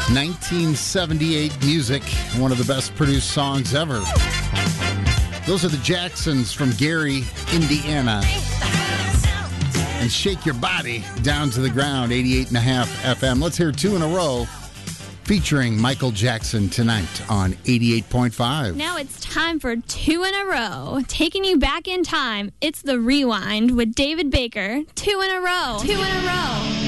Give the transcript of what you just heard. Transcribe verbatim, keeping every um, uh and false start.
nineteen seventy-eight music, one of the best produced songs ever. Those are the Jacksons from Gary, Indiana. And Shake Your Body Down to the Ground, eighty-eight and a half F M. Let's hear two in a row featuring Michael Jackson tonight on eighty-eight point five. Now it's time for two in a row. Taking you back in time, it's The Rewind with David Baker. Two in a row. Two in a row.